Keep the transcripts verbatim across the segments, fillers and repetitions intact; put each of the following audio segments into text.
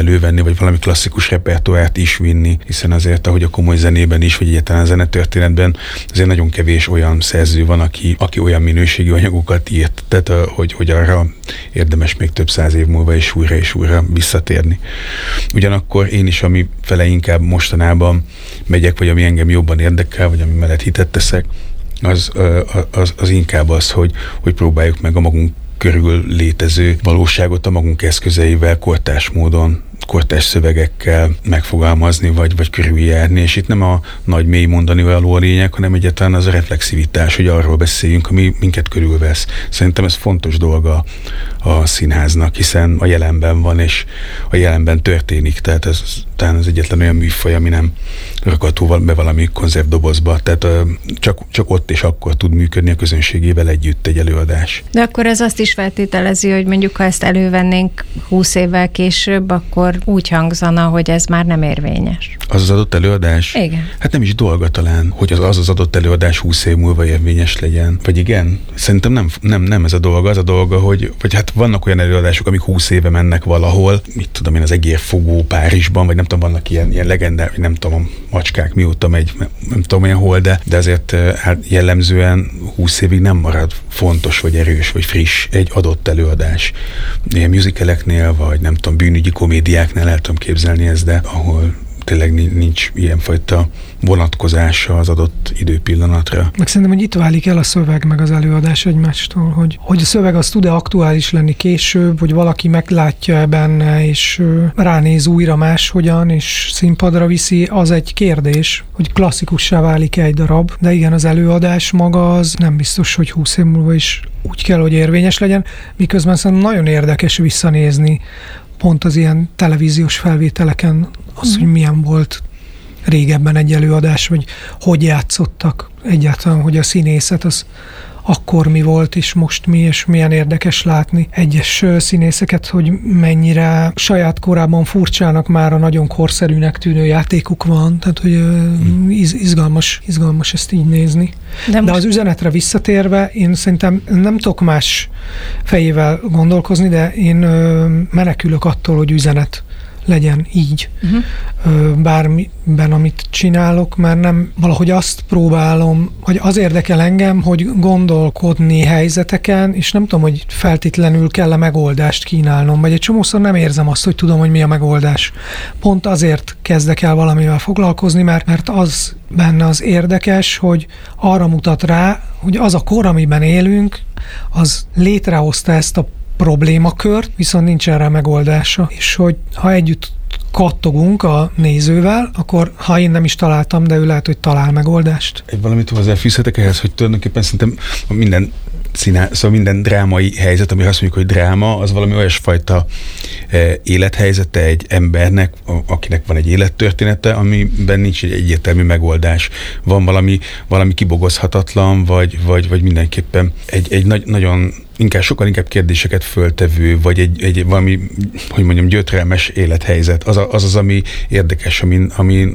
elővenni, vagy valami klasszikus repertoárt is vinni, hiszen azért, ahogy a komoly zenében is, vagy egyáltalán a zenetörténetben, azért nagyon kevés olyan szerző van, aki, aki olyan minőségű anyagokat írt, tehát hogy, hogy arra érdemes még több száz év múlva is újra és újra visszatérni. Ugyanakkor én is, ami fele inkább mostanában megyek, vagy ami engem jobban érdekel, vagy ami mellett hitet teszek, az, az, az inkább az, hogy, hogy próbáljuk meg a magunk körül létező valóságot a magunk eszközeivel, kortárs módon, kortárs szövegekkel megfogalmazni, vagy, vagy körüljárni, és itt nem a nagy mély mondani való a lényeg, hanem egyáltalán az a reflexivitás, hogy arról beszéljünk, ami minket körülvesz. Szerintem ez fontos dolga a színháznak, hiszen a jelenben van, és a jelenben történik, tehát ez talán az egyetlen olyan műfaj, ami nem rakható be valami konzervdobozba, tehát uh, csak, csak ott és akkor tud működni a közönségével együtt egy előadás. De akkor ez azt is feltételezi, hogy mondjuk ha ezt elővennénk húsz évvel később, akkor úgy hangzana, hogy ez már nem érvényes. Az az adott előadás? Igen. Hát nem is dolga talán, hogy az az, az adott előadás húsz év múlva érvényes legyen. Vagy igen? Szerintem nem, nem, nem ez a dolga, az a dolga, hogy vagy hát vannak olyan előadások, amik húsz éve mennek valahol, mit tudom én, az egérfogó Párizsban, vagy nem tudom, vannak ilyen, ilyen legendár, nem tudom, macskák mióta megy, nem tudom ilyen hol, de, de azért hát jellemzően húsz évig nem marad fontos, vagy erős, vagy friss egy adott előadás. Ilyen musicaleknél, vagy nem tudom, bűnügyi komédiáknál el tudom képzelni ezt, de ahol tényleg nincs ilyenfajta vonatkozása az adott időpillanatra. Meg szerintem, hogy itt válik el a szöveg meg az előadás egymástól, hogy, hogy a szöveg az tud-e aktuális lenni később, hogy valaki meglátja-e benne, és ránéz újra máshogyan, és színpadra viszi, az egy kérdés, hogy klasszikussá válik egy darab, de igen, az előadás maga az nem biztos, hogy húsz év múlva is úgy kell, hogy érvényes legyen, miközben szerintem nagyon érdekes visszanézni pont az ilyen televíziós felvételeken az, mm. hogy milyen volt régebben egy előadás, vagy hogy játszottak egyáltalán, hogy a színészet az akkor mi volt, és most mi, és milyen érdekes látni egyes színészeket, hogy mennyire saját korában furcsának már a nagyon korszerűnek tűnő játékuk van, tehát hogy iz, izgalmas, izgalmas ezt így nézni. De, de az üzenetre visszatérve, én szerintem nem tudok más fejével gondolkozni, de én menekülök attól, hogy üzenet legyen így. Uh-huh. Bármiben, amit csinálok, mert nem valahogy azt próbálom, hogy az érdekel engem, hogy gondolkodni helyzeteken, és nem tudom, hogy feltétlenül kell a megoldást kínálnom, vagy egy csomószor nem érzem azt, hogy tudom, hogy mi a megoldás. Pont azért kezdek el valamivel foglalkozni, mert, mert az benne az érdekes, hogy arra mutat rá, hogy az a kor, amiben élünk, az létrehozta ezt a problémakört, viszont nincs erre megoldása. És hogy ha együtt kattogunk a nézővel, akkor ha én nem is találtam, de ő lehet, hogy talál megoldást. Egy valamit hozzáfűzhetek ehhez, hogy tulajdonképpen szerintem minden színá, szóval minden drámai helyzet, ami azt mondjuk, hogy dráma, az valami olyasfajta e, élethelyzete egy embernek, a, akinek van egy élettörténete, amiben nincs egy egyértelmű megoldás. Van valami, valami kibogozhatatlan, vagy, vagy, vagy mindenképpen egy, egy nagy, nagyon inkább sokkal inkább kérdéseket föltevő, vagy egy, egy valami, hogy mondjam, gyötrelmes élethelyzet. Az a, az, az, ami érdekes, amin, amin,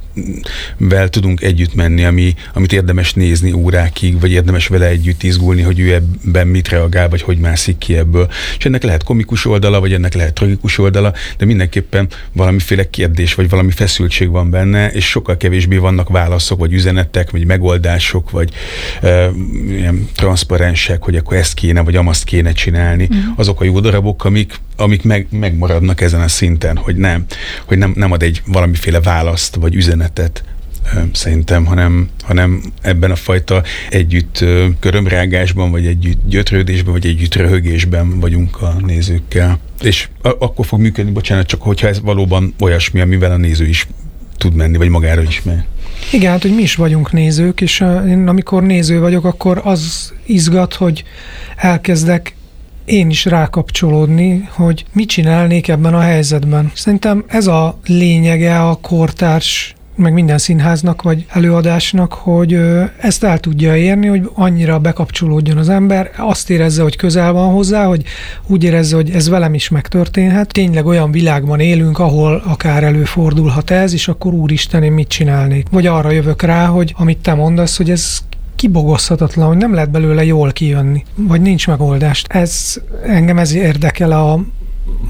amivel tudunk együtt menni, ami, amit érdemes nézni órákig, vagy érdemes vele együtt izgulni, hogy ő ebben mit reagál, vagy hogy mászik ki ebből. És ennek lehet komikus oldala, vagy ennek lehet tragikus oldala, de mindenképpen valamiféle kérdés, vagy valami feszültség van benne, és sokkal kevésbé vannak válaszok, vagy üzenetek, vagy megoldások, vagy e, ilyen transzparensek, hogy akkor ezt kéne, vagy amazt kéne csinálni. Uh-huh. Azok a jó darabok, amik, amik meg, megmaradnak ezen a szinten, hogy nem, hogy nem, nem ad egy valamiféle választ, vagy üzenetet szerintem, hanem, hanem ebben a fajta együtt körömrágásban, vagy együtt gyötrődésben, vagy együtt röhögésben vagyunk a nézőkkel. És a- akkor fog működni, bocsánat, csak hogyha ez valóban olyasmi, amivel a néző is tud menni, vagy magára ismer. Igen, hát, hogy mi is vagyunk nézők, és én amikor néző vagyok, akkor az izgat, hogy elkezdek én is rákapcsolódni, hogy mit csinálnék ebben a helyzetben. Szerintem ez a lényege a kortárs, meg minden színháznak vagy előadásnak, hogy ezt el tudja érni, hogy annyira bekapcsolódjon az ember, azt érezze, hogy közel van hozzá, hogy úgy érezze, hogy ez velem is megtörténhet. Tényleg olyan világban élünk, ahol akár előfordulhat ez, és akkor úristen, én mit csinálnék? Vagy arra jövök rá, hogy amit te mondasz, hogy ez kibogozhatatlan, hogy nem lehet belőle jól kijönni, vagy nincs megoldást. Ez, engem ez érdekel a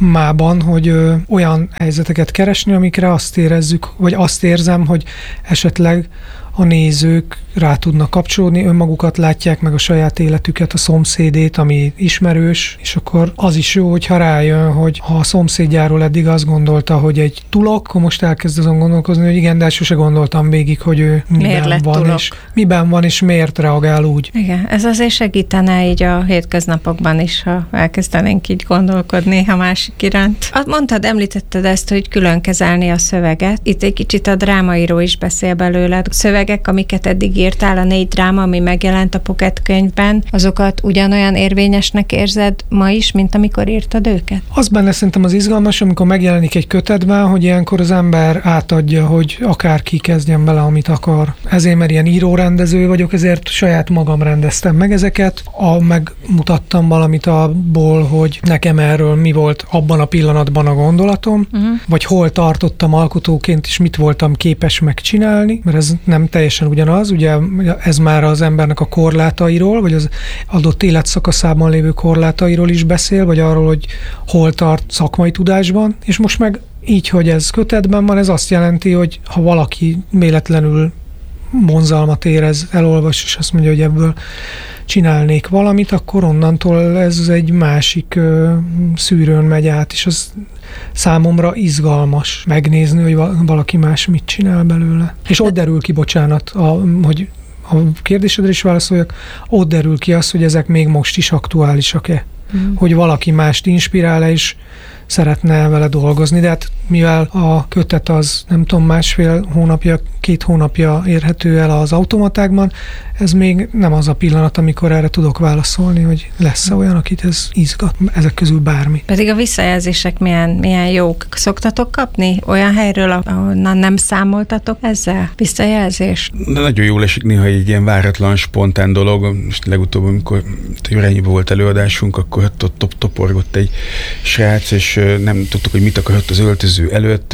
szakmában, hogy ö, olyan helyzeteket keresni, amikre azt érezzük, vagy azt érzem, hogy esetleg a nézők rá tudnak kapcsolódni, önmagukat látják, meg a saját életüket, a szomszédét, ami ismerős, és akkor az is jó, hogyha rájön, hogy ha a szomszédjáról eddig azt gondolta, hogy egy tulok, akkor most elkezd azon gondolkozni, hogy igen, de sose gondoltam végig, hogy ő miben van, és miben van, és miért reagál úgy. Igen, ez azért segítene így a hétköznapokban is, ha elkezdenénk így gondolkodni a másik iránt. Mondtad, említetted ezt, hogy külön kezelni a szöveget. Itt egy kicsit a drámaíró is beszél belőled. A szövegek, amiket eddig írtál, a négy dráma, ami megjelent a Pocket könyvben, azokat ugyanolyan érvényesnek érzed ma is, mint amikor írtad őket? Az benne szerintem az izgalmas, amikor megjelenik egy kötetben, hogy ilyenkor az ember átadja, hogy akárki kezdjen bele, amit akar. Ezért, mert ilyen írórendező vagyok, ezért saját magam rendeztem meg ezeket, a, megmutattam valamit abból, hogy nekem erről mi volt abban a pillanatban a gondolatom, uh-huh. vagy hol tartottam alkotóként, és mit voltam képes megcsinálni, mert ez nem teljesen ugyanaz, ugye ez már az embernek a korlátairól, vagy az adott életszakaszában lévő korlátairól is beszél, vagy arról, hogy hol tart szakmai tudásban, és most meg így, hogy ez kötetben van, ez azt jelenti, hogy ha valaki véletlenül vonzalmat érez, elolvas, és azt mondja, hogy ebből csinálnék valamit, akkor onnantól ez egy másik ö, szűrőn megy át, és az számomra izgalmas megnézni, hogy valaki más mit csinál belőle. És ott derül ki, bocsánat, a, hogy a kérdésedre is válaszoljak, ott derül ki az, hogy ezek még most is aktuálisak-e. Mm. Hogy valaki mást inspirál-e, és szeretne vele dolgozni, de hát mivel a kötet az nem tudom, másfél hónapja, két hónapja érhető el az automatákban, ez még nem az a pillanat, amikor erre tudok válaszolni, hogy lesz-e olyan, akit ez izgat, ezek közül bármi. Pedig a visszajelzések milyen, milyen jók. Szoktatok kapni olyan helyről, ahonnan nem számoltatok ezzel? Visszajelzést? De nagyon jól esik néha egy ilyen váratlan, spontán dolog. Most legutóbb, amikor Jurányiban volt előadásunk, akkor ott toporgott egy srác, és nem tudtuk, hogy mit akarott az öltöző előtt.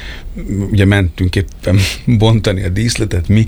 Ugye mentünk éppen bontani a díszletet mi,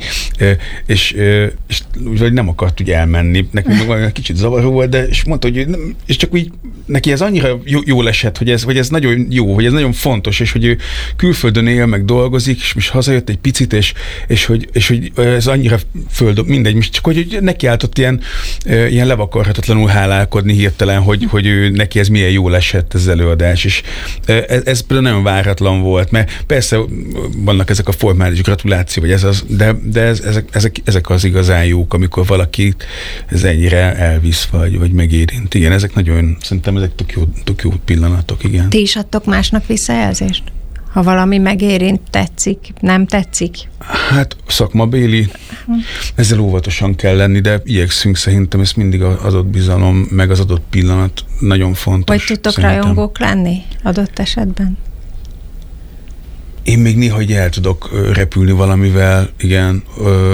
és, és úgy nem akart úgy elmenni. Nekünk meg kicsit zavaró volt, de és mondta, hogy nem, és csak úgy neki ez annyira jó, jól esett, hogy ez, hogy ez nagyon jó, hogy ez nagyon fontos, és hogy ő külföldön él, meg dolgozik, és most hazajött egy picit, és, és, hogy, és hogy ez annyira föld, mindegy, csak hogy nekiáltott ilyen, ilyen levakarhatatlanul hálálkodni hirtelen, hogy, hogy ő, neki ez milyen jól esett ez az előadás, és ez, ez például nagyon váratlan volt, mert persze vannak ezek a formális gratuláció, vagy ez az, de, de ez, ezek, ezek, ezek az igazán jók, amikor valaki ez ennyire elvisz, vagy, vagy megérint. Igen, ezek nagyon, szerintem ezek tök jó, tök jó pillanatok, igen. Ti is adtok másnak visszajelzést? Ha valami megérint, tetszik, nem tetszik? Hát szakmabéli, ezzel óvatosan kell lenni, de igyekszünk, szerintem ez mindig az adott bizalom, meg az adott pillanat nagyon fontos. Vagy tudtok szerintem rajongók lenni adott esetben? Én még néha így el tudok repülni valamivel, igen,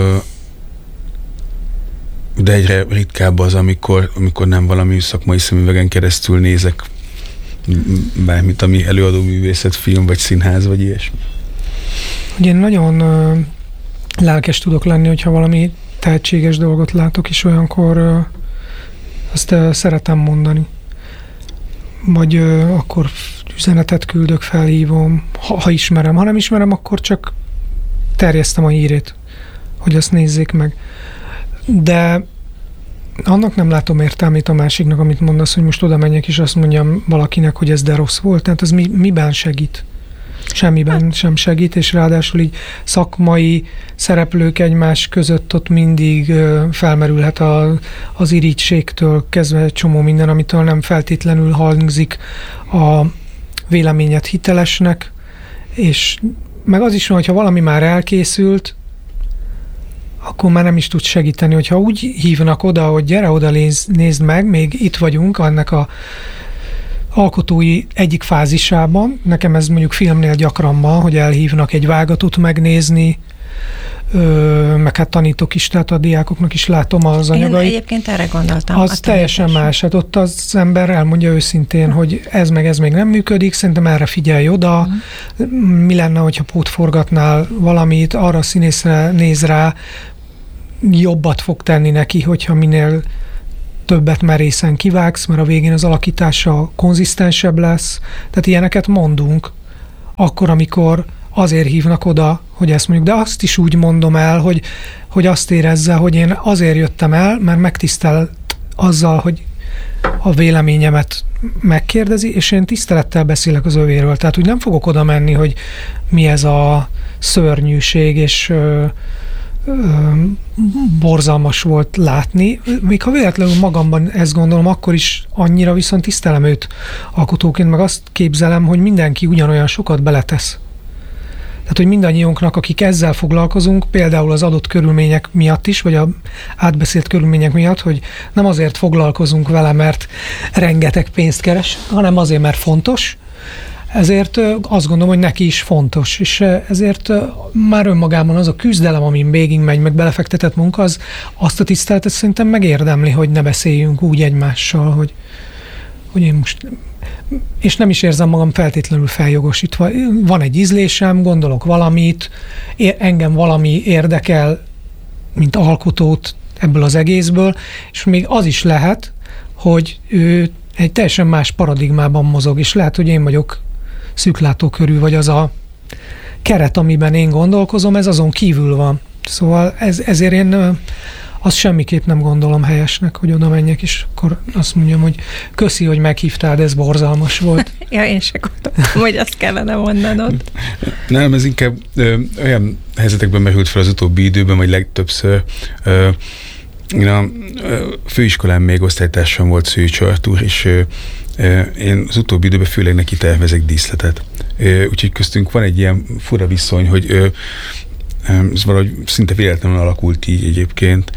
de egyre ritkább az, amikor, amikor nem valami szakmai szemüvegen keresztül nézek bármit, ami előadó művészet, film, vagy színház, vagy ilyesmi. Ugye én nagyon uh, lelkes tudok lenni, hogyha valami tehetséges dolgot látok, és olyankor uh, azt uh, szeretem mondani. Vagy uh, akkor üzenetet küldök, felhívom, ha, ha ismerem. Ha nem ismerem, akkor csak terjesztem a hírét, hogy azt nézzék meg. De annak nem látom értelmét a másiknak, amit mondasz, hogy most oda menjek, és azt mondjam valakinek, hogy ez de rossz volt. Tehát az mi, miben segít? Semmiben sem segít, és ráadásul így szakmai szereplők egymás között ott mindig felmerülhet a, az irítségtől kezdve egy csomó minden, amitől nem feltétlenül hangzik a véleményet hitelesnek, és meg az is van, hogyha valami már elkészült, akkor már nem is tud segíteni, hogyha úgy hívnak oda, hogy gyere oda, nézd, nézd meg, még itt vagyunk ennek a alkotói egyik fázisában. Nekem ez mondjuk filmnél gyakran van, hogy elhívnak egy vágatot megnézni, Ö, meg hát tanítok is, tehát a diákoknak is látom az anyagait. Én egyébként erre gondoltam. Az teljesen más. Hát ott az ember elmondja őszintén, hogy ez meg ez még nem működik, szerintem erre figyelj oda. Uh-huh. Mi lenne, hogyha pótforgatnál valamit, arra a színészre néz rá, jobbat fog tenni neki, hogyha minél többet merészen kivágsz, mert a végén az alakítása konzisztensebb lesz. Tehát ilyeneket mondunk akkor, amikor azért hívnak oda, hogy ezt mondjuk, de azt is úgy mondom el, hogy, hogy azt érezze, hogy én azért jöttem el, mert megtisztelt azzal, hogy a véleményemet megkérdezi, és én tisztelettel beszélek az övéről. Tehát úgy nem fogok oda menni, hogy mi ez a szörnyűség, és ö, ö, borzalmas volt látni. Még ha véletlenül magamban ezt gondolom, akkor is annyira viszont tisztelem őt alkotóként, meg azt képzelem, hogy mindenki ugyanolyan sokat beletesz. Tehát, hogy mindannyiunknak, akik ezzel foglalkozunk, például az adott körülmények miatt is, vagy a átbeszélt körülmények miatt, hogy nem azért foglalkozunk vele, mert rengeteg pénzt keres, hanem azért, mert fontos. Ezért azt gondolom, hogy neki is fontos. És ezért már önmagában az a küzdelem, amin végig megy, meg belefektetett munka, az azt a tiszteletet szerintem megérdemli, hogy ne beszéljünk úgy egymással, hogy, hogy én most... és nem is érzem magam feltétlenül feljogosítva. Van egy ízlésem, gondolok valamit, engem valami érdekel, mint alkotót ebből az egészből, és még az is lehet, hogy ő egy teljesen más paradigmában mozog, és lehet, hogy én vagyok szűklátókörű, vagy az a keret, amiben én gondolkozom, ez azon kívül van. Szóval ez, ezért én azt semmiképp nem gondolom helyesnek, hogy oda menjek, és akkor azt mondjam, hogy köszi, hogy meghívtál, ez borzalmas volt. Ja, én se gondoltam, hogy azt kellene mondanod. Nem, ez inkább ö, olyan helyzetekben merült fel az utóbbi időben, vagy legtöbbször. Ö, én a ö, főiskolán még osztálytársam volt Szűcs Artúr, és ö, ö, én az utóbbi időben főleg neki tervezek díszletet. Ö, úgyhogy köztünk van egy ilyen fura viszony, hogy ö, ez valahogy szinte véletlenül alakult így egyébként.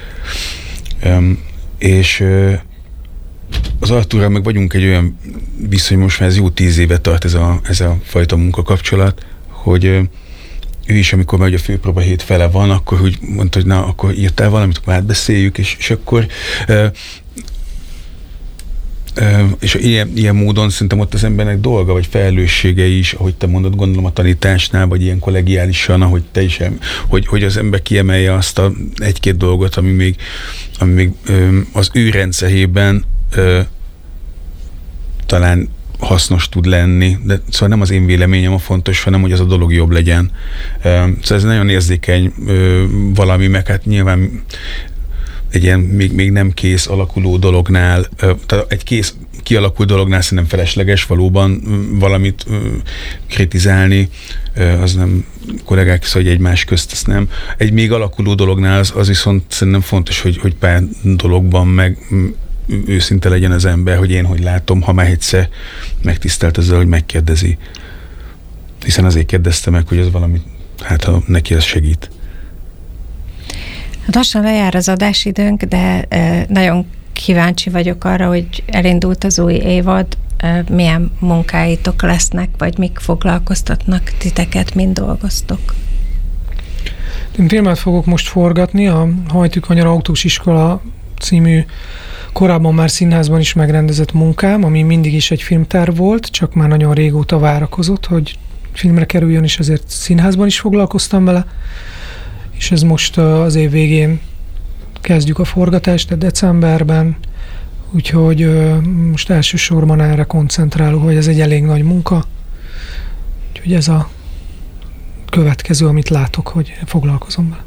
Um, és uh, az Artúrral meg vagyunk egy olyan viszony, most már ez jó tíz éve tart ez a, ez a fajta munkakapcsolat, hogy uh, ő is, amikor már a főpróba hét fele van, akkor úgy mondta, hogy na, akkor írtál valamit, akkor átbeszéljük, és, és akkor uh, Uh, és ilyen, ilyen módon szerintem ott az embernek dolga, vagy felelőssége is, ahogy te mondod, gondolom a tanításnál, vagy ilyen kollegiálisan, ahogy te is, hogy, hogy az ember kiemelje azt a egy-két dolgot, ami még, ami még um, az ő rendszerében uh, talán hasznos tud lenni, de szóval nem az én véleményem a fontos, hanem hogy az a dolog jobb legyen. Uh, szóval ez nagyon érzékeny uh, valami, meg hát nyilván egy ilyen még, még nem kész alakuló dolognál, tehát egy kész kialakult dolognál szerintem felesleges valóban valamit kritizálni, az nem kollégák, szóval egymás közt, azt nem. Egy még alakuló dolognál az, az viszont szerintem fontos, hogy, hogy pár dologban meg őszinte legyen az ember, hogy én hogy látom, ha már egyszer megtisztelt ezzel, hogy megkérdezi. Hiszen azért kérdezte meg, hogy ez valami, hát ha neki ez segít. Lassan lejár az adásidőnk, de nagyon kíváncsi vagyok arra, hogy elindult az új évad, milyen munkáitok lesznek, vagy mik foglalkoztatnak titeket, mind dolgoztok? Én filmet fogok most forgatni, a Hajtűkanyar Autós Iskola című korábban már színházban is megrendezett munkám, ami mindig is egy filmterv volt, csak már nagyon régóta várakozott, hogy filmre kerüljön, és ezért színházban is foglalkoztam vele. És ez most az év végén kezdjük a forgatást, de decemberben, úgyhogy most elsősorban erre koncentrálok, hogy ez egy elég nagy munka, úgyhogy ez a következő, amit látok, hogy foglalkozom vele.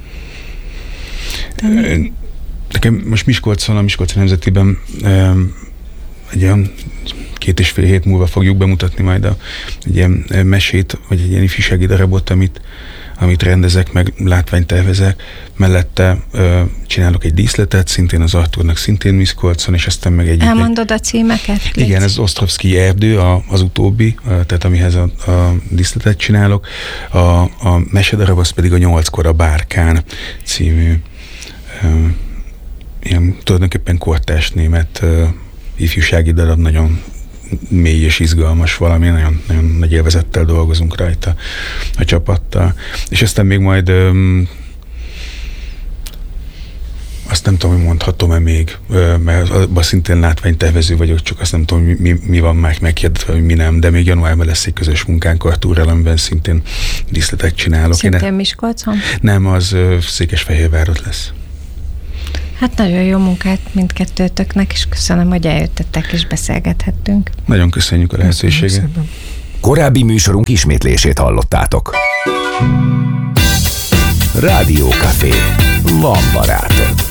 Nekem most Miskolcon, a Miskolci Nemzetiben egy olyan két és fél hét múlva fogjuk bemutatni majd a, egy ilyen mesét, vagy egy ilyen ifjúsági darabot, amit amit rendezek, meg látványtervezek. Mellette ö, csinálok egy díszletet, szintén az Artúrnak, szintén Miskolcon, és aztán meg egy... Elmondod a címeket? Igen, légy. Ez Osztrovszky erdő, a, az utóbbi, tehát amihez a, a díszletet csinálok. A, a mesedarab az pedig a Nyolckor a Bárkán című ö, ilyen tulajdonképpen kortárs német ö, ifjúsági darab, nagyon mély és izgalmas valami, nagyon, nagyon nagy élvezettel dolgozunk rajta a csapattal. És aztán még majd öm, azt nem tudom, hogy mondhatom-e még, öm, mert abban szintén látványtervező vagyok, csak azt nem tudom, mi, mi, mi van már meghirdetve, mi nem, de még januárban lesz egy közös munkánk Artúrral, amiben szintén díszletet csinálok. Szintén Miskolcon? Nem, az ö, Székesfehérvárot lesz. Hát nagyon jó munkát mindkettőtöknek, és köszönöm, hogy eljöttetek és beszélgethettünk. Nagyon köszönjük a lehetőséget. Korábbi műsorunk ismétlését hallottátok. Rádió Café. Van barátod.